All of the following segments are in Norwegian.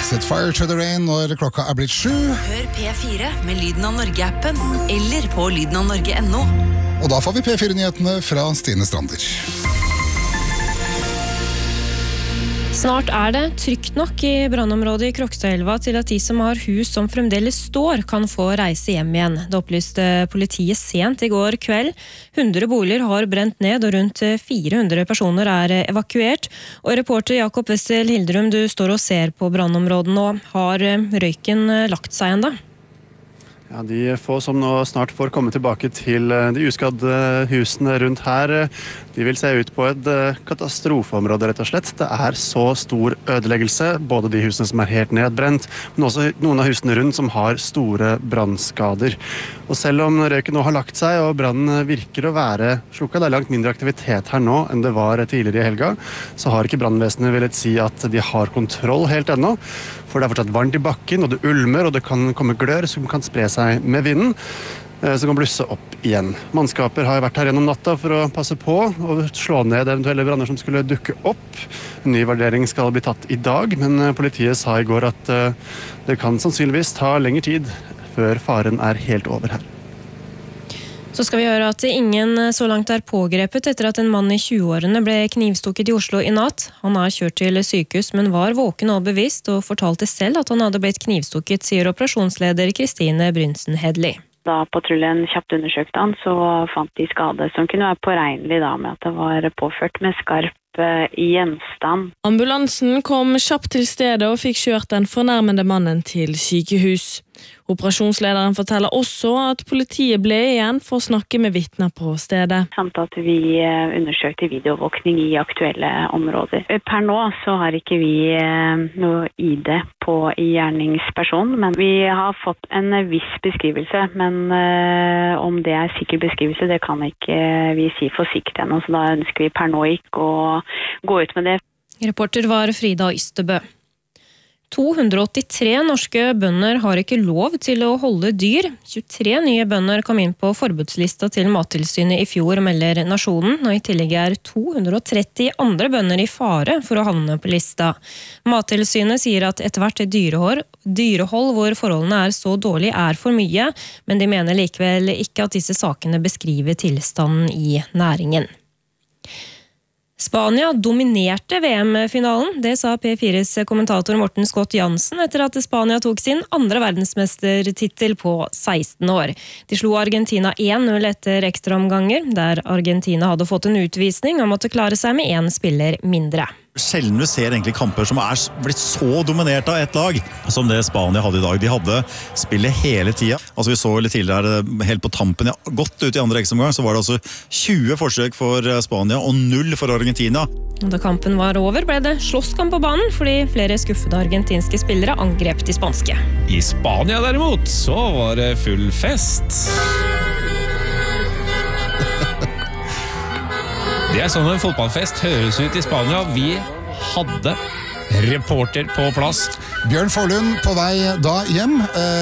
Set Fire to the Rain når klokka blitt 7. Hør P4 med Lyden av Norge-appen, eller på lydenavnorge.no. Og da får vi P4-nyhetene fra Stine Strander. Snart det trygt nok i brannområdet i Krokstadelva til at de som har hus som fremdeles står, kan få reise hjem igjen. Det opplyste politiet sent i går kveld. 100 boliger har brent ned, og rundt 400 personer evakuert. Og reporter Jakob Wessel Hildrum, du står og ser på brannområdet nå. Har røyken lagt seg enda? Ja, de få som nå snart får komme tilbake til de uskadde husene rundt her, de vil se ut på et katastrofeområde rett og slett. Det så stor ødeleggelse, både de husene som helt nedbrent, men også noen av husene rundt som har store brannskader. Og selv om røyken nå har lagt seg og brannen virker å være slukket, det langt mindre aktivitet her nå enn det var tidligere i helga, så har ikke brannvesenet villet si at de har kontroll helt ennå, for det fortsatt varmt i bakken, og det ulmer, og det kan komme glør som kan spre seg med vinden, som kan blusse opp igjen. Mannskaper har vært her gjennom natta for å passe på og slå ned eventuelle branner som skulle dukke opp. En ny vurdering skal bli tatt i dag, men politiet sa i går at det kan sannsynligvis ta lengre tid før faren helt over her. Så skal vi høre at ingen så langt pågrepet etter at en mann i 20-årene ble knivstukket i Oslo i natt. Han kjørt til sykehus, men var våken og bevisst, og fortalte selv at han hadde blitt knivstukket, sier operasjonsleder Kristine Brynsen Hedli. Da patruljen kjapt undersøkte han, så fant de skade som kunne være påregnelig da, med at det var påført med skarp gjenstand. Ambulansen kom kjapt til stedet og fikk kjørt den fornærmede mannen til sykehus. Operasjonslederen forteller også at politiet ble igjen for å snakke med vitner på stedet. Samt at vi undersøkte videoovervåkning i aktuelle områder. Per nå så har ikke vi noe ID på gjerningspersonen, men vi har fått en viss beskrivelse, men om det sikker beskrivelse, det kan ikke vi si for sikkert ennå, så da ønsker vi per nå ikke å gå ut med det. Reporter var Frida Ystebø. 283 norske bønder har ikke lov til å holde dyr. 23 nye bønder kom inn på forbudslista til Mattilsynet i fjor, melder Nasjonen, og i tillegg 230 andre bønder i fare for å havne på lista. Mattilsynet sier at etterhvert dyrehold hvor forholdene så dårlig for mye, men de mener likevel ikke at disse sakene beskriver tilstanden i næringen. Spania dominerte VM-finalen, det sa P4s kommentator Morten Scott Jansen etter at Spania tok sin andre verdensmestertitel på 16 år. De slo Argentina 1-0 etter ekstraomganger, der Argentina hadde fått en utvisning og måtte klare seg med 1 spiller mindre. Sjelden vi ser egentlig kamper som blitt så dominert av ett lag som det Spania hadde i dag. De hadde spillet hele tiden. Altså vi så litt tidligere, helt på tampen, godt ut i andre ekstraomgang, så var det altså 20 forsøk for Spania og 0 for Argentina. Da kampen var over, ble det slåsskamp på banen, fordi flere skuffede argentinske spillere angrep de spanske. I Spania derimot, så var det full fest. Det sånn en fotballfest høres ut i Spania. Vi hadde reporter på plass. Bjørn Forlund på vei da hjem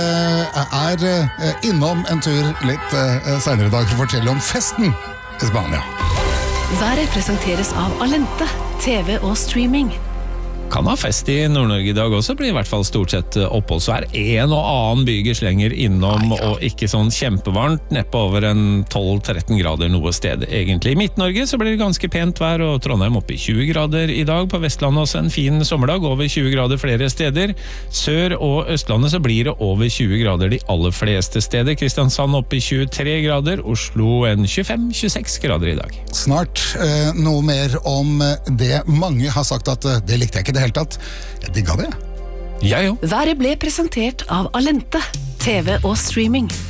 innom en tur litt senere i dag for å fortelle om festen i Spania. Været presenteres av Alente, TV og streaming. Kan ha fest i Nord-Norge i dag også, blir i hvert fall stort sett opphold. Så en og annen bygeslenger innom, og ikke sånn kjempevarmt, neppe over en 12-13 grader noe sted egentlig. I Midt-Norge så blir det ganske pent vær, og Trondheim oppe i 20 grader i dag. På Vestlandet også en fin sommerdag, over 20 grader flere steder. Sør- og Østlandet så blir det over 20 grader de aller fleste steder. Kristiansand oppe i 23 grader, Oslo en 25-26 grader i dag. Snart noe mer om det mange har sagt at det likte jeg ikke det helt tatt. Jeg digga det. Jeg jo. Været ble presentert av Alente, TV og streaming.